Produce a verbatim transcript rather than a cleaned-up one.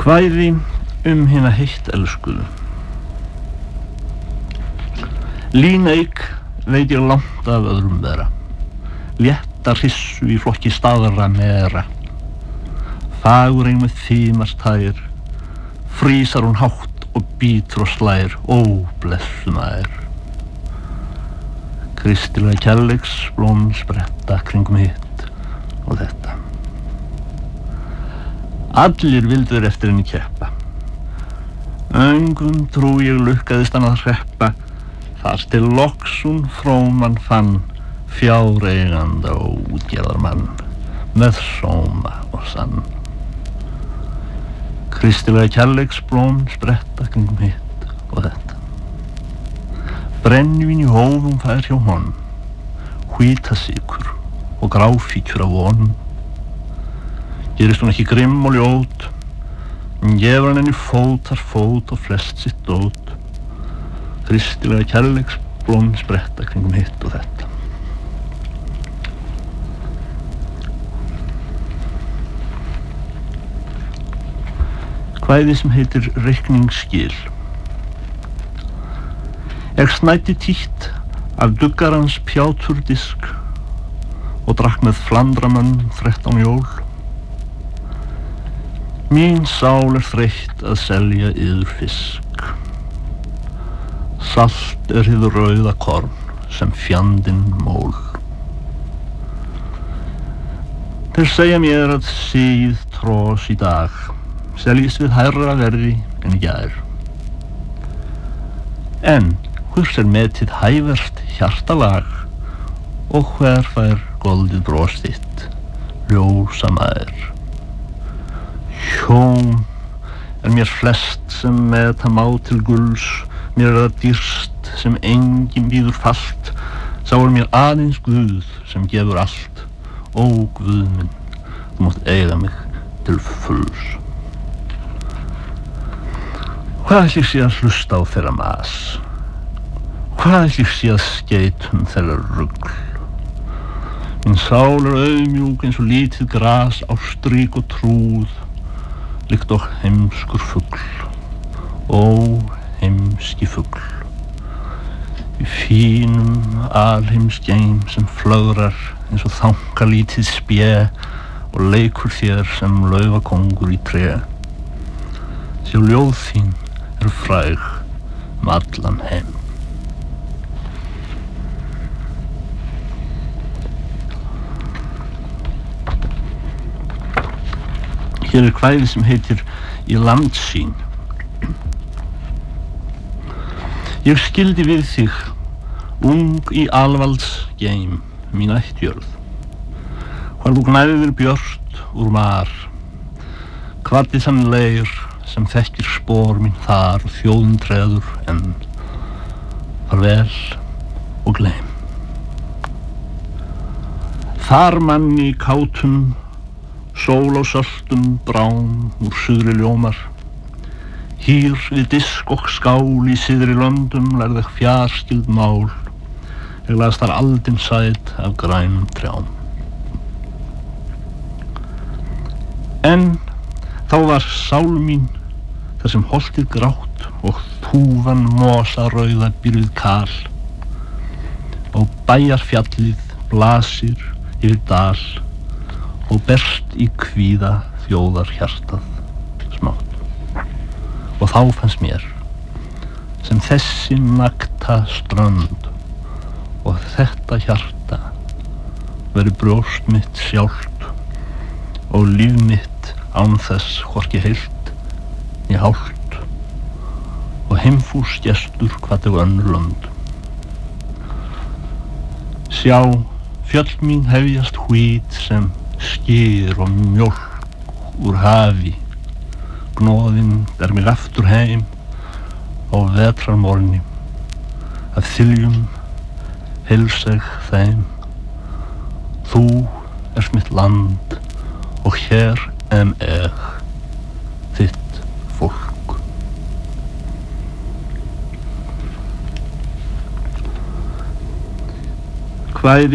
Kvæði um hina heitt elskuðu. Líneik veit ég langt af öðrum vera, létta hrissu í flokki staðra mera. Fagur ein með þýmast tær, frísar hún hátt og bítur og slær, ó blessun ær. Kristilega kærleiks blóm spretta kringum hitt og þetta. Allir vildur eftir henni keppa. Öngum trú ég lukkaðist hann að hreppa, þar til loks hún fróman fann fjáreiganda og útgerðarmann með sóma og sann. Kristilega kærleiksblóm spretta kringum hitt og þetta. Brennivín í hófum fær hjá honum, hvítasykur og gráfíkjur af vonum. Gerist hún ekki grimm og ljót, en gefur hann henni fótar fót og flest sitt dót. Kristilega kærleiksblóm spretta kringum hitt og þetta. Kvæði sem heitir Reikningsskil. Ég snæddi títt af duggarans pjáturdisk og drakk með flandramönn þrettán jól. Mín sál er þreytt að selja yður fisk. Salt er hið rauða korn sem fjandinn mól. Þeir segja mér að síð trós í dag seljist við hærra verði en í gær. En hvers er metið hæverst hjartalag og hver fær goldið bros þitt, ljósa maður. Hjóm er mér flest sem meta má til gulls, mér er það dýrst sem enginn býður falt, sá er mér aðeins Guð sem gefur allt, ó Guð minn, þú mátt eiga mig til fulls. Hvað ætli sé að hlusta á þeirra mas? Hvað ætli sé að skeytum þeirra rugl? Minn sál er auðmjúk eins og lítið gras, ástrík og trúð, líkt og heimskur fugl, ó heimski fugl. Í fínum alheimsgeim sem flögrar eins og þankalítið spé og leikur þér sem laufakóngur í tré. Sjá ljóð þín er fræg um allan heim. Hér er kvæði sem heitir Í landsýn. Ég skildi við þig, ung í alvalds geim, mín ættjörð. Hvar þú gnæfðir björt úr mar, kvaddi þann leir sem þekkir spor mín þar og þjóðin treður enn. Farvel og gleym. Þar manni kátum, sól á söltum brám úr suðri ljómar. Hýr við disk og skál í syðri löndum lærði fjarskild mál. Ég las þar aldin sæt af grænum trjám. En þá var sál mín þar sem holtið grátt og þúfan mosa rauða býr við kal. Og bæjarfjallið blasir yfir dal og berst í kvíða þjóðar hjartað smátt. Og þá fannst mér sem þessi nakta strönd og þetta hjarta veri brjóst mitt sjálft og líf mitt án þess hvorki heilt né hálft og heimfús gestur hvað þau önnur lönd. Sjá, fjöll mín hefjast hvít sem skyr og mjólk úr hafi. Gnóðinn ber mig aftur heim á vetrarmorgni. Af þiljum heilseg þeim. Þú ert mitt land og hér em eg þitt fólk. Kvæði